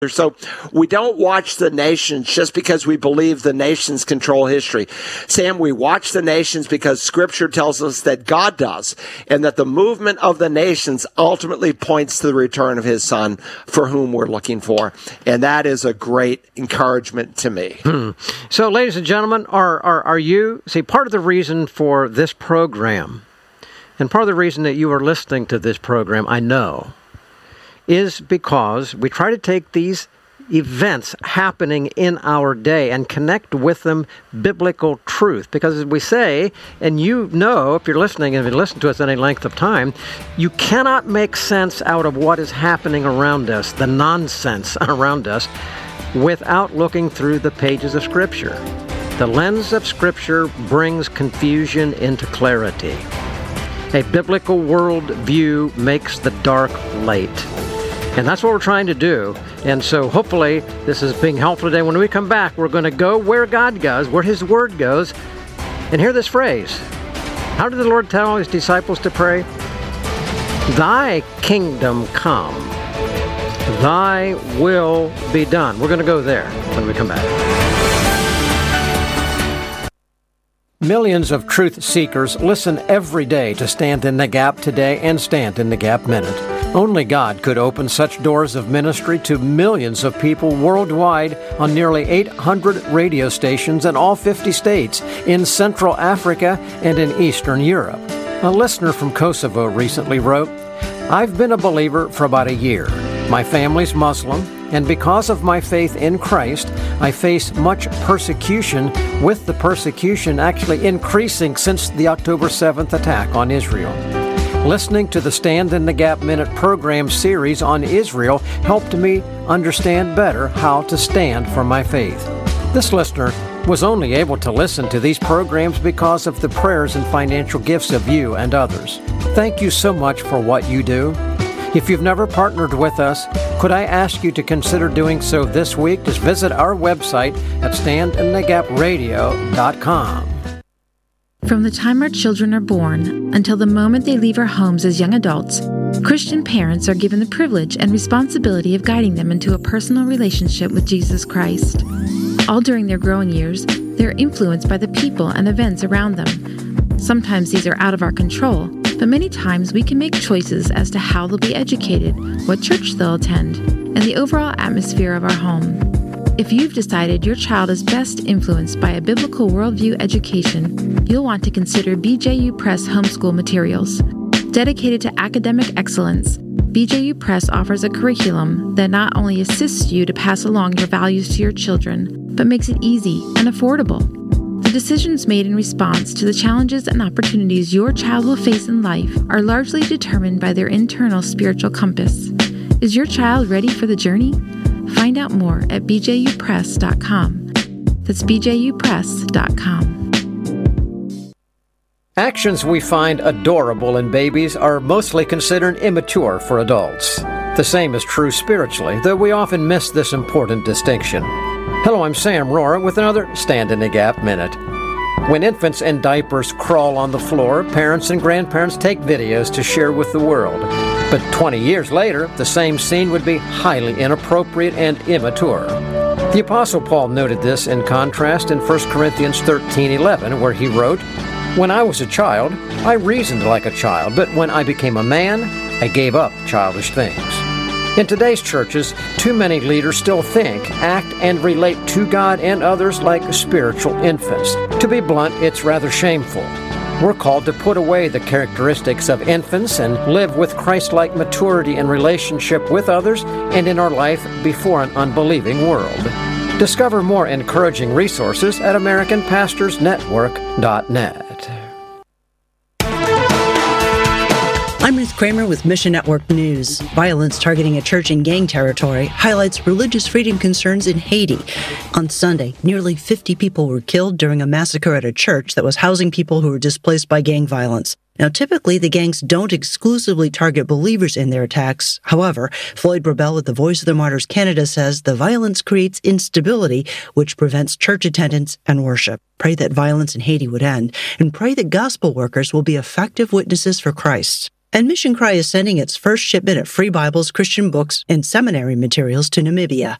So we don't watch the nations just because we believe the nations control history. Sam, we watch the nations because Scripture tells us that God does, and that the movement of the nations ultimately points to the return of His Son, for whom we're looking for. And that is a great encouragement to me. So, ladies and gentlemen, are you, see, part of the reason for this program, and part of the reason that you are listening to this program, I know, is because we try to take these events happening in our day and connect with them biblical truth. Because as we say, and you know, if you're listening and if you listen to us any length of time, you cannot make sense out of what is happening around us, the nonsense around us, without looking through the pages of Scripture. The lens of Scripture brings confusion into clarity. A biblical worldview makes the dark light. And that's what we're trying to do. And so hopefully this is being helpful today. When we come back, we're going to go where God goes, where His Word goes, and hear this phrase. How did the Lord tell His disciples to pray? Thy kingdom come. Thy will be done. We're going to go there when we come back. Millions of truth seekers listen every day to Stand in the Gap Today and Stand in the Gap Minute. Only God could open such doors of ministry to millions of people worldwide on nearly 800 radio stations in all 50 states, in Central Africa and in Eastern Europe. A listener from Kosovo recently wrote, "I've been a believer for about a year. My family's Muslim, and because of my faith in Christ, I face much persecution, with the persecution actually increasing since the October 7th attack on Israel. Listening to the Stand in the Gap Minute program series on Israel helped me understand better how to stand for my faith." This listener was only able to listen to these programs because of the prayers and financial gifts of you and others. Thank you so much for what you do. If you've never partnered with us, could I ask you to consider doing so this week? Just visit our website at standinthegapradio.com. From the time our children are born until the moment they leave our homes as young adults, Christian parents are given the privilege and responsibility of guiding them into a personal relationship with Jesus Christ. All during their growing years, they're influenced by the people and events around them. Sometimes these are out of our control, but many times we can make choices as to how they'll be educated, what church they'll attend, and the overall atmosphere of our home. If you've decided your child is best influenced by a biblical worldview education, you'll want to consider BJU Press homeschool materials. Dedicated to academic excellence, BJU Press offers a curriculum that not only assists you to pass along your values to your children, but makes it easy and affordable. The decisions made in response to the challenges and opportunities your child will face in life are largely determined by their internal spiritual compass. Is your child ready for the journey? Find out more at bjupress.com. That's bjupress.com. Actions we find adorable in babies are mostly considered immature for adults. The same is true spiritually, though we often miss this important distinction. Hello, I'm Sam Rohrer with another Stand in the Gap Minute. When infants in diapers crawl on the floor, parents and grandparents take videos to share with the world. But 20 years later, the same scene would be highly inappropriate and immature. The Apostle Paul noted this in contrast in 1 Corinthians 13:11, where he wrote, "When I was a child, I reasoned like a child, but when I became a man, I gave up childish things." In today's churches, too many leaders still think, act, and relate to God and others like spiritual infants. To be blunt, it's rather shameful. We're called to put away the characteristics of infants and live with Christ-like maturity in relationship with others and in our life before an unbelieving world. Discover more encouraging resources at AmericanPastorsNetwork.net. I'm Ruth Kramer with Mission Network News. Violence targeting a church in gang territory highlights religious freedom concerns in Haiti. On Sunday, nearly 50 people were killed during a massacre at a church that was housing people who were displaced by gang violence. Now, typically, the gangs don't exclusively target believers in their attacks. However, Floyd Brabell at the Voice of the Martyrs Canada says the violence creates instability, which prevents church attendance and worship. Pray that violence in Haiti would end, and pray that gospel workers will be effective witnesses for Christ. And Mission Cry is sending its first shipment of free Bibles, Christian books, and seminary materials to Namibia.